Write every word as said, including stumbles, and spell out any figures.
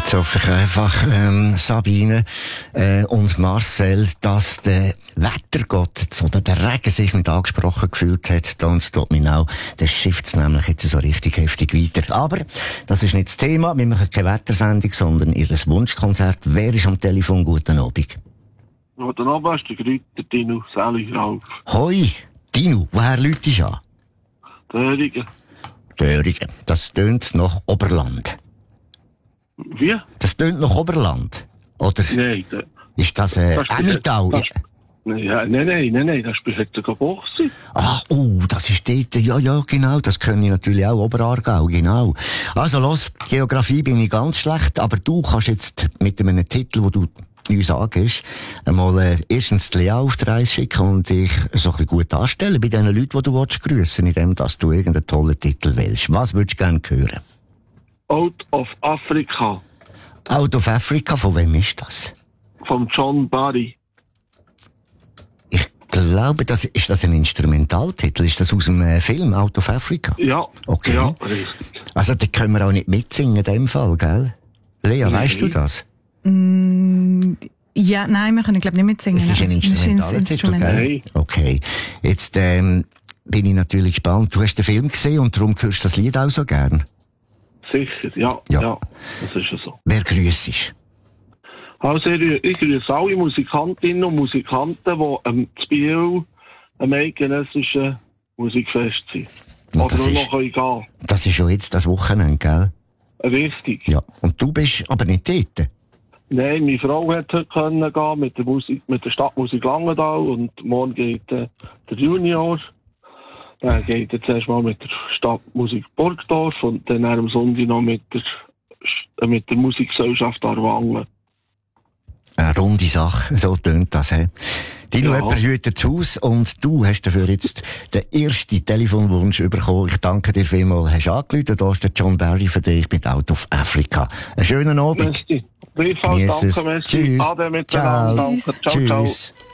Jetzt hoffe ich einfach, ähm, Sabine äh, und Marcel, dass der Wettergott oder der Regen sich nicht angesprochen gefühlt hat. Don't Stop Me Now. Das schifft nämlich jetzt so richtig heftig weiter. Aber das ist nicht das Thema. Wir machen keine Wettersendung, sondern ihr Wunschkonzert. Wer ist am Telefon? Guten Abend. Guten Abend, der Grüter Dino, Selig Ralf. Hoi, Dino, woher läutest du an? Döringen. Döringen. Das tönt nach Oberland. Wie? Das tönt nach Oberland. Oder Nein. Da, ist das äh, das Emmental? Das, nein, nein, nein, nein, nein, das ist bei Bochsee. Ah, oh, das ist dort, ja, ja, genau, das können ich natürlich auch, Oberaargau, genau. Also los, Geografie bin ich ganz schlecht, aber du kannst jetzt mit einem Titel, wo du uns sagst, einmal äh, erstens die Lea auf die Reise schicken und dich so ein bisschen gut anstellen bei den Leuten, die du willst grüssen, indem dass du irgendeinen tollen Titel wählst. Was würdest du gerne hören? Out of Africa. Out of Africa, von wem ist das? Von John Barry. Ich glaube, das, ist das ein Instrumentaltitel? Ist das aus dem äh, Film Out of Africa? Ja. Okay. Ja, richtig. Also, da können wir auch nicht mitsingen in dem Fall, gell? Lea, Nein. weißt du das? Mm, ja, nein, wir können, glaube ich, nicht mitsingen. Es ist ein Instrumentaltitel, gell? Okay. Jetzt, ähm, bin ich natürlich gespannt. Du hast den Film gesehen und darum hörst du das Lied auch so gern? Sicher, ja, Ja. ja. Das ist ja so. Wer grüßt? Also, ich, ich grüße alle Musikantinnen und Musikanten, die ähm, zu Biel am eidgenössischen Musikfest sind. Und Oder das nur ist- noch gehen können. Das ist schon jetzt das Wochenende, gell? Richtig. Ja. Und du bist aber nicht dort? Nein, meine Frau hat heute können gehen mit der Musik, mit der Stadtmusik Langenthal und morgen geht äh, der Junior. Dann geht er zuerst mal mit der Stadtmusik Burgdorf und dann am Sonntag noch mit der, äh, mit der Musikgesellschaft Aarwangen. Eine runde Sache, so tönt das, he? Dino, Ja. jemand hütet das Haus und du hast dafür jetzt den ersten Telefonwunsch bekommen. Ich danke dir vielmals, hast angerufen. Da ist der John Barry für dich mit Out of Africa. Einen schönen Abend. Merci. Gleichfalls, Genieß es. danke, merci. Tschüss. Ade miteinander. Ciao. Danke. Ciao, ciao. Tschüss.